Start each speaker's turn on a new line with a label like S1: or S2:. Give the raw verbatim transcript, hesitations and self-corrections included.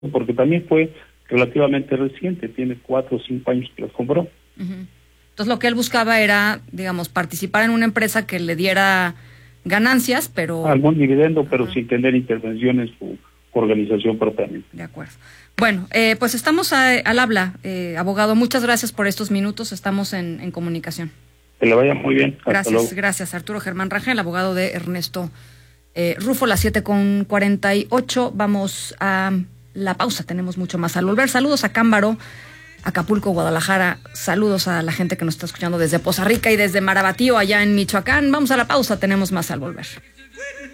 S1: porque también fue relativamente reciente, tiene cuatro o cinco años que las compró.
S2: Uh-huh. Entonces lo que él buscaba era, digamos, participar en una empresa que le diera ganancias, pero...
S1: algún dividendo, pero
S2: uh-huh.
S1: sin tener intervención en su organización propiamente.
S2: De acuerdo. Bueno, eh, pues estamos a, al habla, eh, abogado. Muchas gracias por estos minutos. Estamos en, en comunicación.
S1: Que le vaya muy bien. Hasta
S2: gracias,
S1: luego.
S2: Gracias. Arturo Germán Rangel, abogado de Ernesto eh, Rufo, las siete con cuarenta y ocho. Vamos a la pausa. Tenemos mucho más al volver. Saludos a Cámbaro, Acapulco, Guadalajara. Saludos a la gente que nos está escuchando desde Poza Rica y desde Marabatío, allá en Michoacán. Vamos a la pausa. Tenemos más al volver.